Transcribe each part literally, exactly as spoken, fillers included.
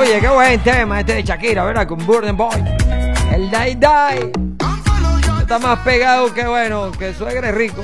Oye, qué buen tema este de Shakira, ¿verdad? Con Burden Boy. El Die Die. Está más pegado que bueno, que suegre rico.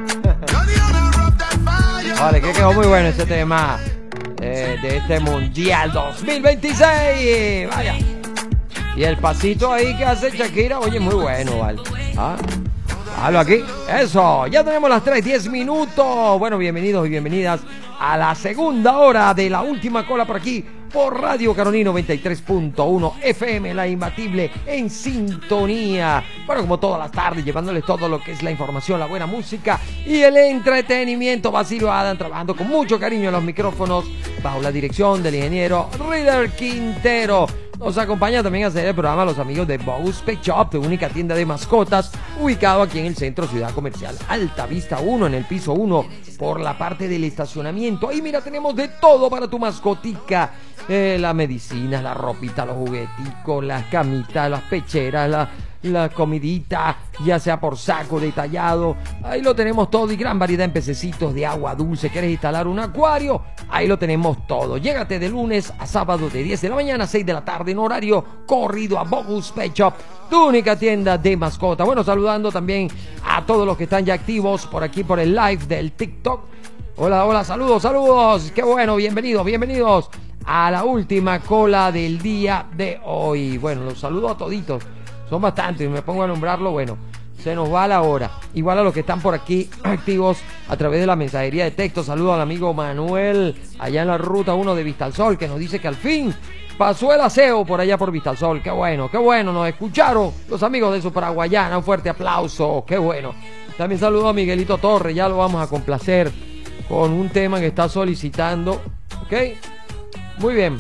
Vale, que quedó muy bueno ese tema eh, de este Mundial dos mil veintiséis. Vaya. Y el pasito ahí que hace Shakira, oye, muy bueno, vale. ¿Ah? Hablo aquí. Eso, ya tenemos las tres, diez minutos. Bueno, bienvenidos y bienvenidas a la segunda hora de la última cola por aquí, por Radio Caroní noventa y tres punto uno F M, la imbatible en sintonía. Bueno, como todas las tardes, llevándoles todo lo que es la información, la buena música y el entretenimiento. Basilio Adam trabajando con mucho cariño en los micrófonos, bajo la dirección del ingeniero Rider Quintero. Nos acompaña también a hacer el programa los amigos de Bogus Pet Shop, de única tienda de mascotas, ubicado aquí en el centro Ciudad Comercial Alta Vista uno, en el piso uno, por la parte del estacionamiento. Ahí mira, tenemos de todo para tu mascotica. Eh, las medicinas, la ropita, los jugueticos, las camitas, las pecheras, la, la comidita, ya sea por saco, detallado. Ahí lo tenemos todo y gran variedad en pececitos de agua dulce. ¿Quieres instalar un acuario? Ahí lo tenemos todo. Llégate de lunes a sábado de diez de la mañana a seis de la tarde en horario corrido a Bogus Pet Shop, tu única tienda de mascota. Bueno, saludando también a todos los que están ya activos por aquí por el live del TikTok. Hola, hola, saludos, saludos. Qué bueno, bienvenidos, bienvenidos a la última cola del día de hoy. Bueno, los saludo a toditos. Son bastantes, me pongo a nombrarlo, bueno, se nos va la hora. Igual a los que están por aquí activos a través de la mensajería de texto. Saludo al amigo Manuel, allá en la ruta uno de Vistalsol, que nos dice que al fin pasó el aseo por allá por Vistalsol. Qué bueno, qué bueno, nos escucharon los amigos de Superaguayana. Un fuerte aplauso, qué bueno. También saludo a Miguelito Torres, ya lo vamos a complacer con un tema que está solicitando, ¿ok? Muy bien,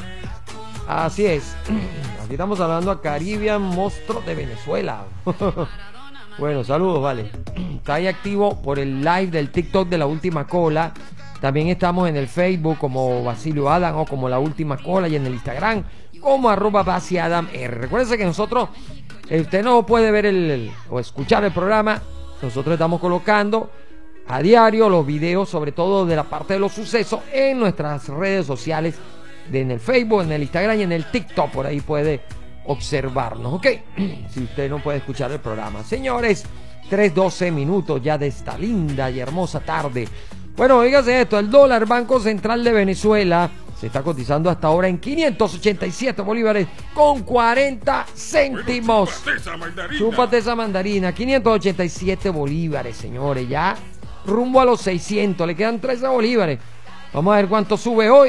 así es. Aquí estamos hablando a Caribbean Monstruo de Venezuela. Bueno, saludos, vale. Está ahí activo por el live del TikTok de la última cola. También estamos en el Facebook como Basilio Adam o como la última cola, y en el Instagram como arroba Basi Adam R. Recuérdense que nosotros, usted no puede ver el, el o escuchar el programa. Nosotros estamos colocando a diario los videos, sobre todo de la parte de los sucesos, en nuestras redes sociales, de, en el Facebook, en el Instagram y en el TikTok. Por ahí puede observarnos, ¿ok? Si usted no puede escuchar el programa. Señores, tres doce minutos ya de esta linda y hermosa tarde. Bueno, fíjese esto, el dólar Banco Central de Venezuela se está cotizando hasta ahora en quinientos ochenta y siete bolívares con cuarenta céntimos. Chúpate esa mandarina. Chúpate esa mandarina, quinientos ochenta y siete bolívares, señores, ya rumbo a los seiscientos, le quedan trece bolívares. Vamos a ver cuánto sube hoy.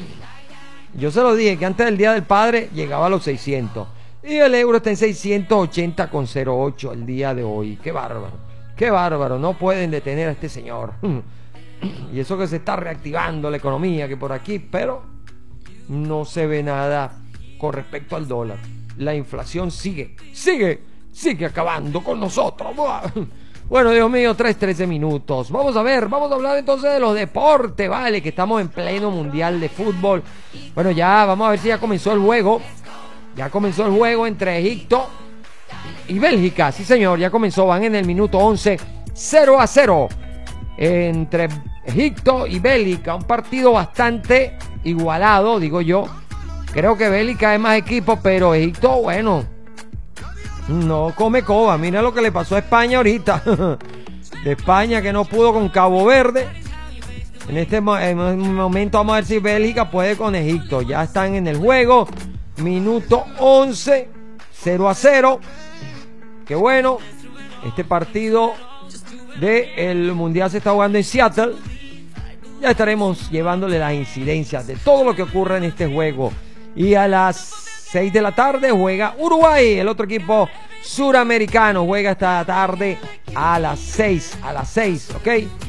Yo se lo dije que antes del Día del Padre llegaba a los seiscientos. Y el euro está en seiscientos ochenta con cero ocho el día de hoy. Qué bárbaro, qué bárbaro. No pueden detener a este señor. Y eso que se está reactivando la economía, que por aquí, pero no se ve nada con respecto al dólar. La inflación sigue, sigue, sigue acabando con nosotros. Bueno, Dios mío, tres trece minutos. Vamos a ver, vamos a hablar entonces de los deportes, ¿vale? Que estamos en pleno mundial de fútbol. Bueno, ya, vamos a ver si ya comenzó el juego. Ya comenzó el juego entre Egipto y Bélgica. Sí, señor, ya comenzó. Van en el minuto once, cero a cero. Entre Egipto y Bélgica. Un partido bastante igualado, digo yo. Creo que Bélgica es más equipo, pero Egipto, bueno, no come coba. Mira lo que le pasó a España ahorita. De España, que no pudo con Cabo Verde. En este momento vamos a ver si Bélgica puede con Egipto. Ya están en el juego. Minuto once, cero a cero. Qué bueno. Este partido del Mundial se está jugando en Seattle. Ya estaremos llevándole las incidencias de todo lo que ocurre en este juego. Y a las seis de la tarde juega Uruguay, el otro equipo suramericano. Juega esta tarde a las seis, a las seis, ¿ok?